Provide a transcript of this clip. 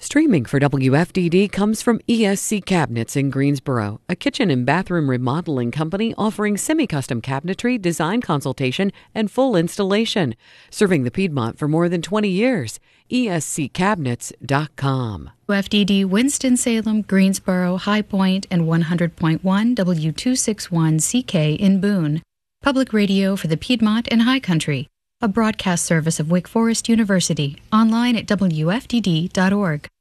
Streaming for WFDD comes from ESC Cabinets in Greensboro, a kitchen and bathroom remodeling company offering semi-custom cabinetry, design consultation, and full installation. Serving the Piedmont for more than 20 years. ESCCabinets.com. WFDD Winston-Salem, Greensboro, High Point, and 100.1 W261CK in Boone. Public radio for the Piedmont and High Country. A broadcast service of Wake Forest University. Online at WFDD.org.